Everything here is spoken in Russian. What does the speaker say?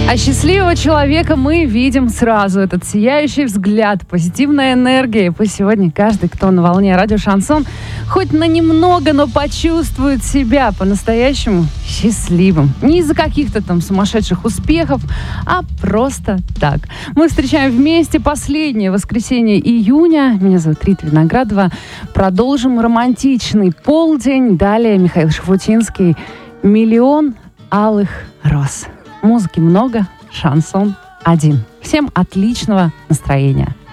А счастливого человека мы видим сразу. Этот сияющий взгляд, позитивная энергия. И пусть сегодня каждый, кто на волне радио Шансон, хоть на немного, но почувствует себя по-настоящему счастливым. Не из-за каких-то там сумасшедших успехов, а просто так. Мы встречаем вместе последнее воскресенье июня. Меня зовут Рита Виноградова. Продолжим романтичный полдень. Далее Михаил Шафутинский. «Миллион алых роз». Музыки много, шансон один. Всем отличного настроения.